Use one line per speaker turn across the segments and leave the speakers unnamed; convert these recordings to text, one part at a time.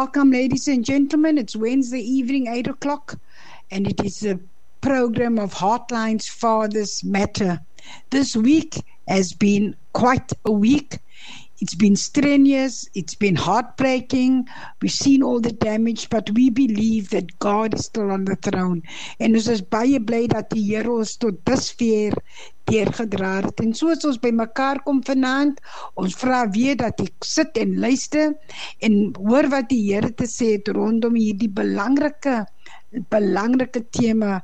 Welcome, ladies and gentlemen. It's Wednesday evening, 8 o'clock, and it is a program of Heartline's Fathers Matter. This week has been quite a week. It's been strenuous, it's been heartbreaking, we've seen all the damage, but we believe that God is still on the throne. En ons is baie bly dat die Here ons tot dusver deurgedra het. En soos ons by mekaar kom vanaand, ons vra weer dat ek sit en luister en hoor wat die Here te sê het rondom hierdie belangrike tema,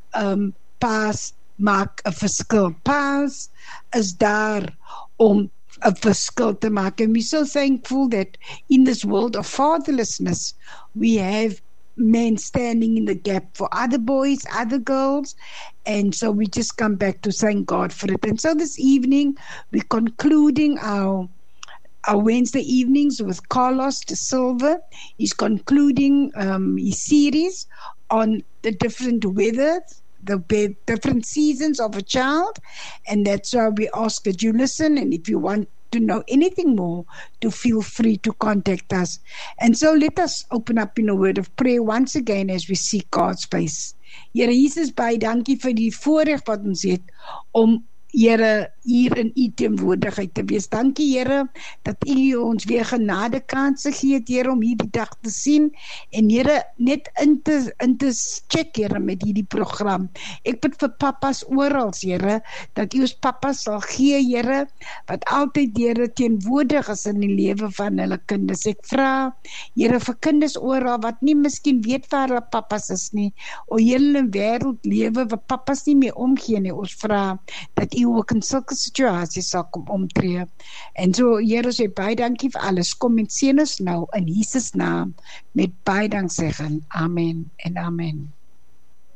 Paas maak 'n verskil. Paas is daar om a verskil te maak. And we're so thankful that in this world of fatherlessness, we have men standing in the gap for other boys, other girls, and so we just come back to thank God for it. And so this evening, we're concluding our Wednesday evenings with Carlos de Silva. He's concluding his series on the different weathers, the different seasons of a child, and that's why we ask that you listen, and if you want to know anything more, to feel free to contact us. And so let us open up in a word of prayer once again as we seek God's face. Here Jesus, baie dankie vir die voorreg wat ons het om Here hier in u teenwoordigheid te wees. Dankie Here dat u ons weer genade kanse gee het, Here, om hierdie dag te sien en Here net in te check, Here, met hierdie program. Ek bid vir papas oral, Here, dat u ons papas sal gee, Here, wat altyd, Here, teenwoordig is in die lewe van hulle kinders. Ek vra, Here, vir kinders oral wat nie miskien weet waar hulle papas is nie, o hele wêreld lewe waar papas nie meer omgee nie. Ons vra dat u ook in sulke situasies sal kom omtree. En so, Here, sê baie dankie vir alles. Kom en seën ons nou in Jesus naam met baie danksegging. Amen en amen.